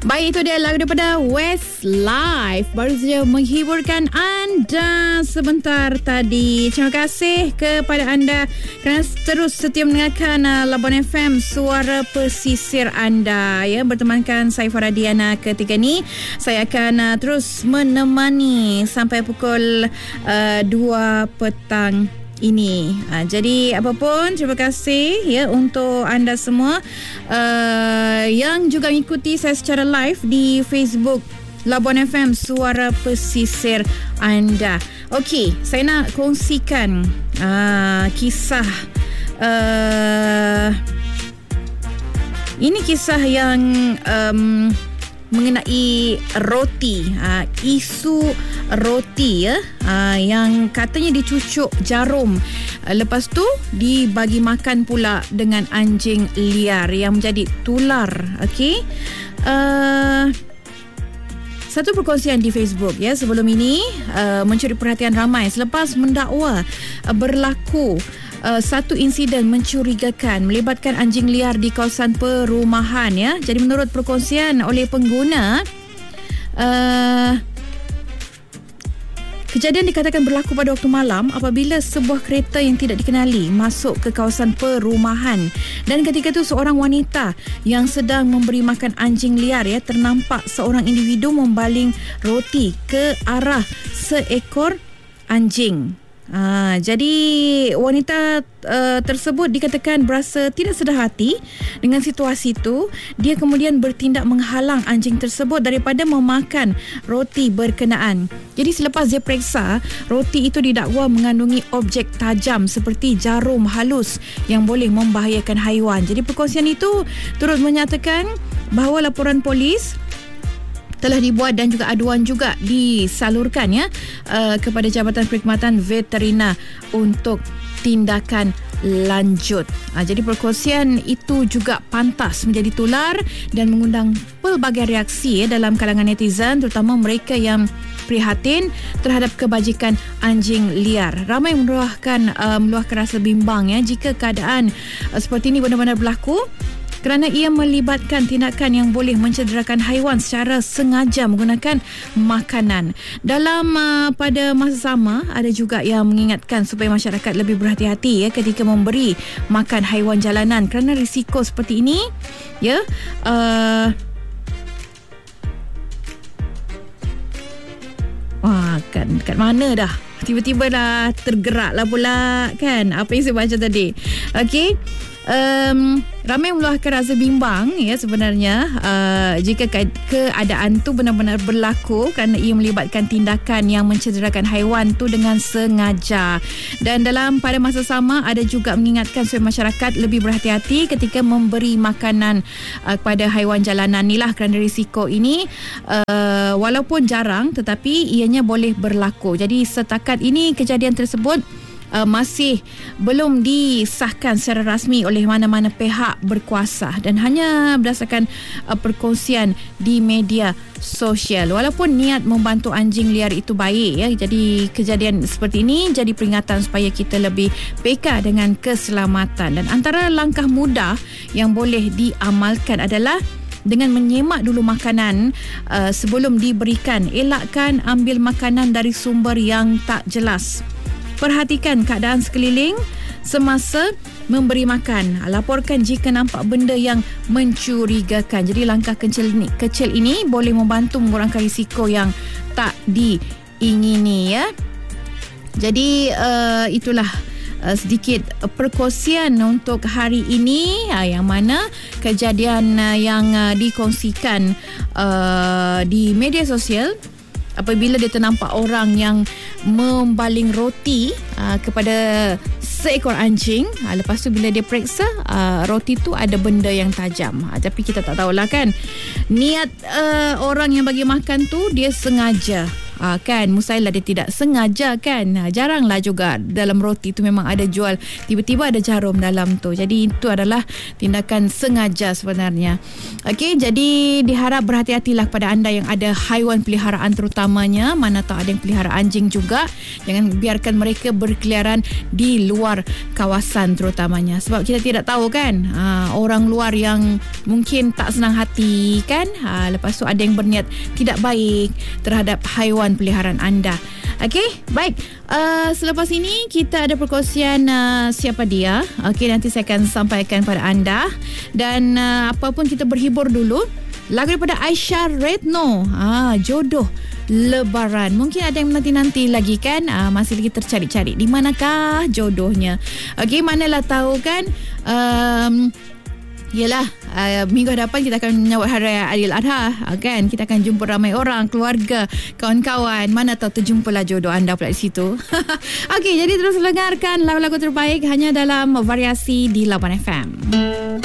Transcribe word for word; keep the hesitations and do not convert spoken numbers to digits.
Baik, itu dia lagu daripada Westlife, baru saja menghiburkan anda sebentar tadi. Terima kasih kepada anda kerana terus setia mendengarkan uh, Labuan F M, suara pesisir anda, ya, bertemankan saya Farah Diana. Ketika ni saya akan uh, terus menemani sampai pukul uh, dua petang ini. Ha, jadi apapun, terima kasih ya untuk anda semua uh, yang juga mengikuti saya secara live di Facebook Labuan F M, suara pesisir anda. Okey, saya nak kongsikan uh, kisah uh, ini kisah yang um, mengenai roti, uh, isu roti ya, uh, yang katanya dicucuk jarum, uh, lepas tu dibagi makan pula dengan anjing liar yang menjadi tular. Okey, uh, satu perkongsian di Facebook ya sebelum ini uh, mencuri perhatian ramai selepas mendakwa uh, berlaku Uh, satu insiden mencurigakan melibatkan anjing liar di kawasan perumahan ya. Jadi menurut perkongsian oleh pengguna, uh, kejadian dikatakan berlaku pada waktu malam apabila sebuah kereta yang tidak dikenali masuk ke kawasan perumahan, dan ketika itu seorang wanita yang sedang memberi makan anjing liar ya ternampak seorang individu membaling roti ke arah seekor anjing. Ha, jadi wanita uh, tersebut dikatakan berasa tidak sedar hati dengan situasi itu. Dia kemudian bertindak menghalang anjing tersebut daripada memakan roti berkenaan. Jadi selepas dia periksa, roti itu didakwa mengandungi objek tajam seperti jarum halus yang boleh membahayakan haiwan. Jadi perkongsian itu turut menyatakan bahawa laporan polis telah dibuat dan juga aduan juga disalurkan ya uh, kepada Jabatan Perkhidmatan Veterina untuk tindakan lanjut. Uh, jadi perkongsian itu juga pantas menjadi tular dan mengundang pelbagai reaksi ya, dalam kalangan netizen, terutama mereka yang prihatin terhadap kebajikan anjing liar. Ramai meluahkan uh, meluahkan rasa bimbang ya jika keadaan uh, seperti ini benar-benar berlaku, kerana ia melibatkan tindakan yang boleh mencederakan haiwan secara sengaja menggunakan makanan. Dalam uh, pada masa sama, ada juga yang mengingatkan supaya masyarakat lebih berhati-hati ya ketika memberi makan haiwan jalanan kerana risiko seperti ini ya. Uh, wah, kat, kat mana dah? Tiba-tiba dah tergerak lah pula kan apa yang saya baca tadi. Okey. Um, ramai meluahkan rasa bimbang ya sebenarnya uh, jika ke- keadaan tu benar-benar berlaku kerana ia melibatkan tindakan yang mencederakan haiwan tu dengan sengaja. Dan dalam pada masa sama ada juga mengingatkan supaya masyarakat lebih berhati-hati ketika memberi makanan uh, kepada haiwan jalanan ni lah, kerana risiko ini uh, walaupun jarang tetapi ianya boleh berlaku. Jadi setakat ini kejadian tersebut Uh, masih belum disahkan secara rasmi oleh mana-mana pihak berkuasa dan hanya berdasarkan uh, perkongsian di media sosial. Walaupun niat membantu anjing liar itu baik ya, jadi kejadian seperti ini jadi peringatan supaya kita lebih peka dengan keselamatan. Dan antara langkah mudah yang boleh diamalkan adalah dengan menyemak dulu makanan uh, sebelum diberikan. Elakkan ambil makanan dari sumber yang tak jelas. Perhatikan keadaan sekeliling semasa memberi makan. Laporkan jika nampak benda yang mencurigakan. Jadi langkah kecil ini, kecil ini boleh membantu mengurangkan risiko yang tak diingini ya. Jadi uh, itulah uh, sedikit perkongsian untuk hari ini uh, yang mana kejadian uh, yang uh, dikongsikan uh, di media sosial apabila dia ternampak orang yang membaling roti uh, kepada seekor anjing. Uh, lepas tu bila dia periksa, uh, roti tu ada benda yang tajam. Uh, tapi kita tak tahulah kan, niat uh, orang yang bagi makan tu dia sengaja uh, kan, mustahil dia tidak sengaja kan. Uh, jaranglah juga dalam roti tu memang ada jual tiba-tiba ada jarum dalam tu. Jadi itu adalah tindakan sengaja sebenarnya. Okey, jadi diharap berhati-hatilah kepada anda yang ada haiwan peliharaan terutamanya, mana tahu ada yang pelihara anjing juga. Jangan biarkan mereka berkeliaran di luar kawasan terutamanya, sebab kita tidak tahu kan, uh, orang luar yang mungkin tak senang hati kan, uh, lepas tu ada yang berniat tidak baik terhadap haiwan peliharaan anda. Okey, baik. Uh, selepas ini kita ada perkongsian uh, siapa dia. Okey, nanti saya akan sampaikan pada anda. Dan uh, apa pun kita berhibur dulu. Lagu daripada Aisyah Retno, ah, Jodoh Lebaran. Mungkin ada yang nanti-nanti lagi kan, ah, masih lagi tercari-cari di manakah jodohnya. Okey, manalah tahu kan. Um, Yelah, uh, minggu hadapan kita akan menyambut Hari Raya Aidiladha, uh, kan? Kita akan jumpa ramai orang, keluarga, kawan-kawan. Mana tahu terjumpalah jodoh anda pula di situ. Okey, jadi terus dengarkan lagu-lagu terbaik hanya dalam variasi di Lawan F M.